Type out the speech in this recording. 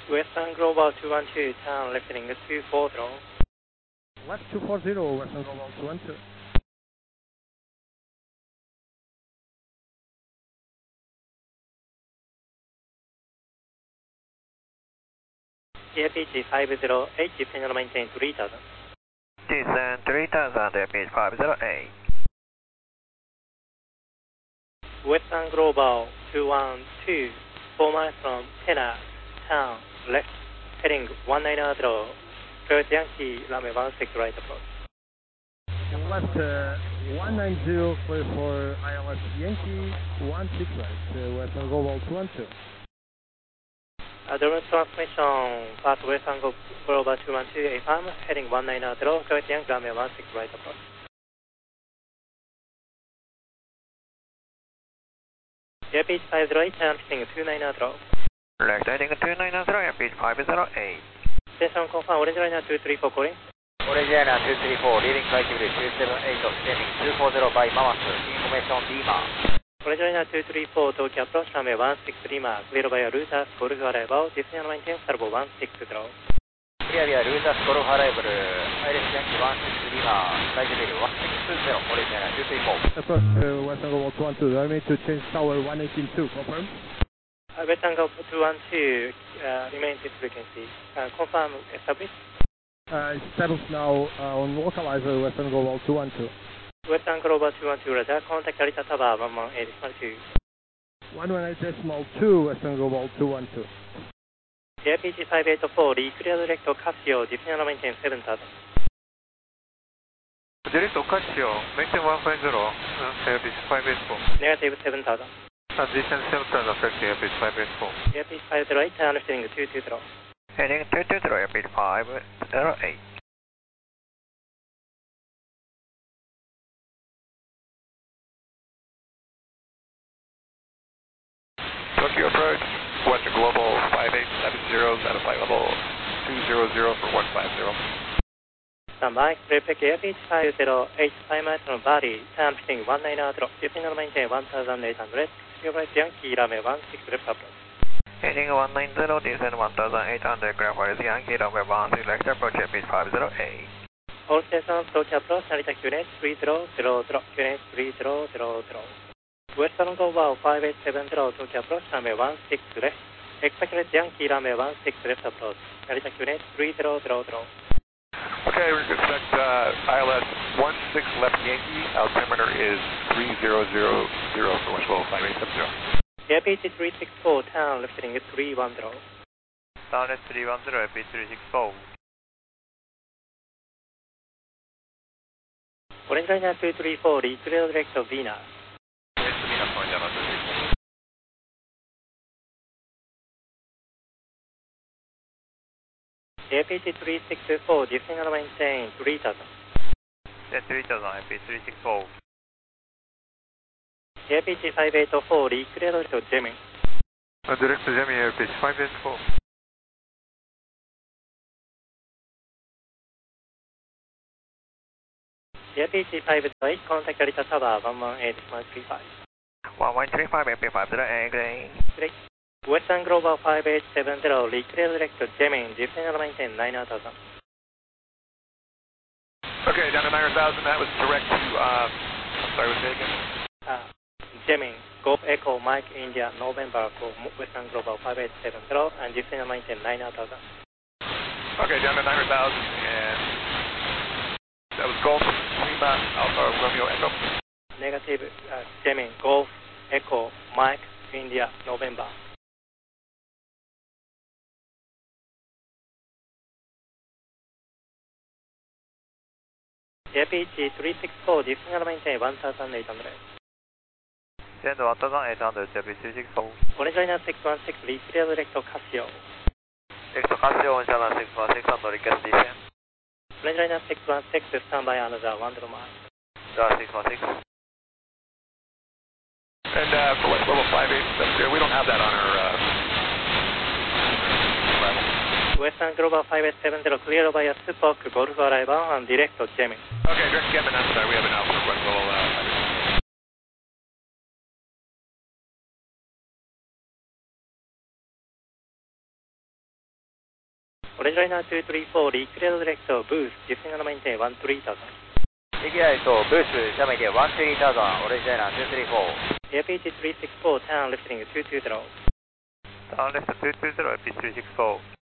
Western Global 212, turn left heading 240. Left 240, Western Global 212. APG 508, descend and maintain 3000. Descend 3000, APG 508. Western Global 212, 4 miles from Tena, turn left heading 190, Clear Yankee, runway 16 right approach. Left 190, clear for ILS Yankee 16 right, Western Global 212. Direct transmission, path Western Global 212, AFM, heading 190, Clear Yankee, runway 16 right approach. APG 508, turn heading 290. Left heading 290, APG 508. Station confirm, Orange Liner 234 calling. Orange Liner 234, leading flight level 278, descending 240 by Mamas, information Lima. Orange Liner 234, Tokyo approach, runway 16 Lima, clear via Routers, Golf arrival, descend and maintain, Servo 160. Clear via Routers, Golf arrival, ILS Yankee 16 Lima, flight level 160, Orange Liner 234. Approach Western Global 212, I need to change tower 118.2, confirm? Western Global 212, remain this frequency. Confirm established. Established now on localizer Western Global 212. Western Global 212, Roger. Contact Arita Tower 118.2. 118.2, Western Global 212. APG 584, clear direct Casio, descend and maintain 7000. Direct Casio, maintain 150, APG 584. Negative 7000. Descend 7000, affecting APG 584. APG 508, turn left heading 220. Heading 220, APG 508. Tokyo approach, Western Global 5870, satisfy level 200 for 150. Stand by, repeat APG 508, 5 miles from Bali, turn heading 190, descend and maintain 1800, clear right Yankee, runway 16 left approach. Heading 190, descend 1800, clear for Yankee, runway 16 left approach, APG 508. All stations, Tokyo approach, Narita QNH 3000, QNH 3000. Western Global 5870, Tokyo approach, runway 16 left. Expect Yankee, runway 16 left approach, Narita QNH 3000. Okay, we're going to expect ILS 16 left Yankee, altimeter is 3000 for West Global 5870. APG 364, turn left heading 310. Turn left 310, APG 364. Orange Liner 234, clear direct Venus. APG 364, descend and maintain 3000. Descend 3000, APG 364. APG 584, clear direct Gemini. Direct Gemini, APG 584. APG 508, contact Arita Tower 118.35. 135, APG 508, Great. Western Global 5870, clear direct Gemini, descend and maintain 9000. Okay, down to 9000, that was direct to, I'm sorry, what's it again? Gemini, Golf Echo, Mike, India, November, Western Global 5870, and descend and maintain 9000. Okay, down to 9000, and that was Golf, Lima, Alpha, Romeo, Echo. Negative, Gemini, Golf, Echo, Mike, India, November. APG 364, descend and maintain 1800. Descend 1800, APG 364. Orange Liner 616, clear direct Casio. Direct Casio, Orange Liner 616, on the request descend. Orange Liner 616, stand by another 100 miles. 616. And for West Global 5870, we don't have that on our Western Global 5870, clear via Spock, Golf arrival, and direct Gemini. Okay, direct Gemini, I'm sorry, we have an Alpha for West Global 5870. オレンジライナー234、リクレードディレクト、ブース、ディスティングのメインテン13000。 API とブース、斜面で13000、オレンジライナー234。 APG 364、ターンリフティング220。 Down left 220, AP364.